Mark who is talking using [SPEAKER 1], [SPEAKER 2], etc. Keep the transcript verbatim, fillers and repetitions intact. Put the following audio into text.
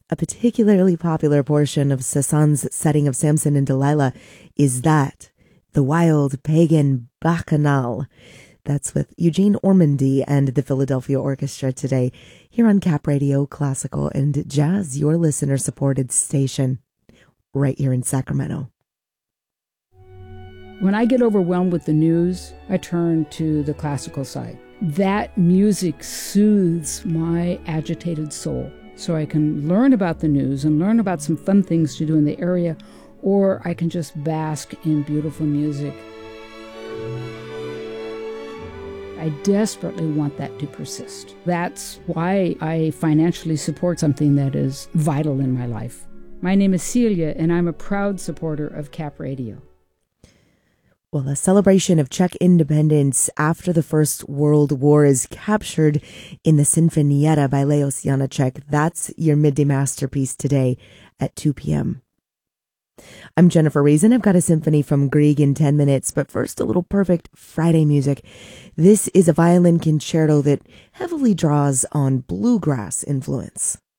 [SPEAKER 1] A particularly popular portion of Cézanne's setting of Samson and Delilah is that, the wild pagan bacchanal. That's with Eugene Ormandy and the Philadelphia Orchestra today, here on Cap Radio Classical and Jazz, your listener-supported station, right here in Sacramento.
[SPEAKER 2] When I get overwhelmed with the news, I turn to the classical side. That music soothes my agitated soul, so I can learn about the news and learn about some fun things to do in the area, or I can just bask in beautiful music. I desperately want that to persist. That's why I financially support something that is vital in my life. My name is Celia, and I'm a proud supporter of Cap Radio.
[SPEAKER 1] Well, a celebration of Czech independence after the First World War is captured in the Sinfonietta by Leos Janáček. That's your midday masterpiece today at two p.m. I'm Jennifer Reason. I've got a symphony from Grieg in ten minutes, but first a little perfect Friday music. This is a violin concerto that heavily draws on bluegrass influence.